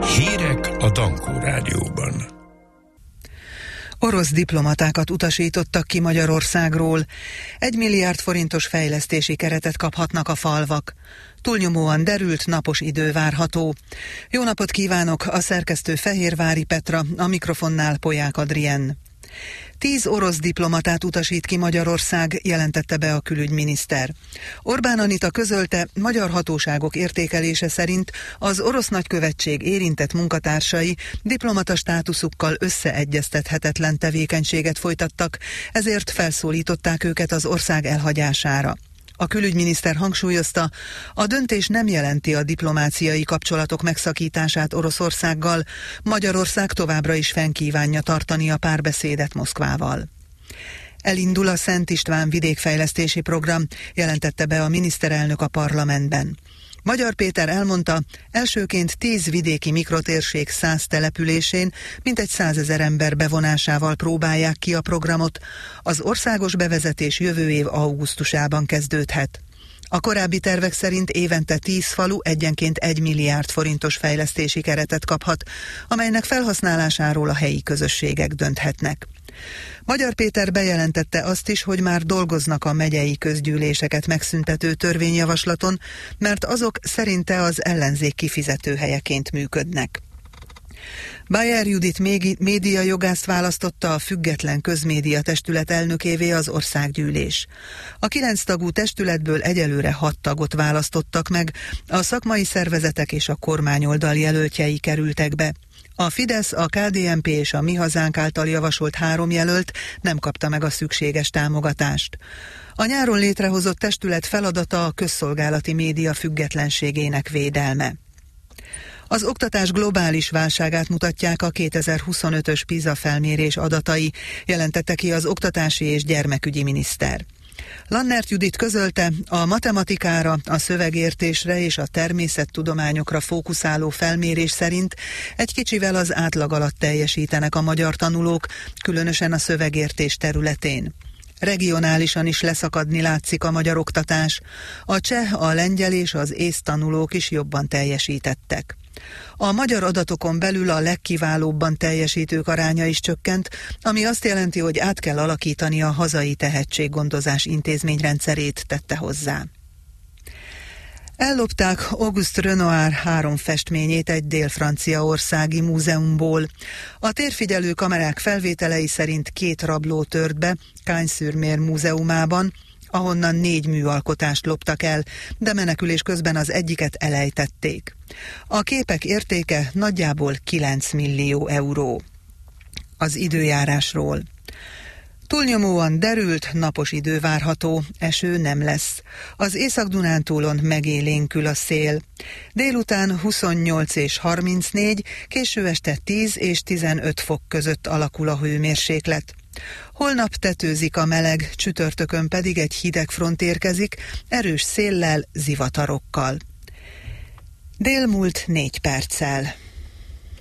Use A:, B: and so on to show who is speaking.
A: Hírek a Dankó Rádióban.
B: Orosz diplomatákat utasítottak ki Magyarországról. 1 milliárd forintos fejlesztési keretet kaphatnak a falvak. Túlnyomóan derült, napos idő várható. Jó napot kívánok, a szerkesztő Fehérvári Petra, a mikrofonnál Polyák Adrien. 10 orosz diplomatát utasít ki Magyarország, jelentette be a külügyminiszter. Orbán Anita közölte, magyar hatóságok értékelése szerint az orosz nagykövetség érintett munkatársai diplomata státuszukkal összeegyeztethetetlen tevékenységet folytattak, ezért felszólították őket az ország elhagyására. A külügyminiszter hangsúlyozta, a döntés nem jelenti a diplomáciai kapcsolatok megszakítását Oroszországgal, Magyarország továbbra is fenn kívánja tartani a párbeszédet Moszkvával. Elindul a Szent István vidékfejlesztési program, jelentette be a miniszterelnök a parlamentben. Magyar Péter elmondta, elsőként 10 vidéki mikrotérség 100 településén mintegy 100 000 ember bevonásával próbálják ki a programot. Az országos bevezetés jövő év augusztusában kezdődhet. A korábbi tervek szerint évente 10 falu egyenként 1 milliárd forintos fejlesztési keretet kaphat, amelynek felhasználásáról a helyi közösségek dönthetnek. Magyar Péter bejelentette azt is, hogy már dolgoznak a megyei közgyűléseket megszüntető törvényjavaslaton, mert azok szerinte az ellenzék kifizetőhelyeként működnek. Bayer Judit médiajogászt választotta a független közmédia testület elnökévé az országgyűlés. A 9 tagú testületből egyelőre 6 tagot választottak meg, a szakmai szervezetek és a kormányoldal jelöltjei kerültek be. A Fidesz, a KDNP és a Mi Hazánk által javasolt 3 jelölt nem kapta meg a szükséges támogatást. A nyáron létrehozott testület feladata a közszolgálati média függetlenségének védelme. Az oktatás globális válságát mutatják a 2025-ös PISA felmérés adatai, jelentette ki az oktatási és gyermekügyi miniszter. Lannert Judit közölte, a matematikára, a szövegértésre és a természettudományokra fókuszáló felmérés szerint egy kicsivel az átlag alatt teljesítenek a magyar tanulók, különösen a szövegértés területén. Regionálisan is leszakadni látszik a magyar oktatás. A cseh, a lengyel és az észt tanulók is jobban teljesítettek. A magyar adatokon belül a legkiválóbban teljesítők aránya is csökkent, ami azt jelenti, hogy át kell alakítani a hazai tehetséggondozás intézményrendszerét, tette hozzá. Ellopták Auguste Renoir 3 festményét egy dél-franciaországi múzeumból. A térfigyelő kamerák felvételei szerint 2 rabló tört be Cagnes-sur-Mer múzeumában, ahonnan 4 műalkotást loptak el, de menekülés közben az egyiket elejtették. A képek értéke nagyjából 9 millió euró. Az időjárásról. Túlnyomóan derült, napos idő várható, eső nem lesz. Az Észak-Dunántúlon megélénkül a szél. Délután 28 és 34, késő este 10 és 15 fok között alakul a hőmérséklet. Holnap tetőzik a meleg, csütörtökön pedig egy hideg front érkezik, erős széllel, zivatarokkal. Dél múlt 4 perccel.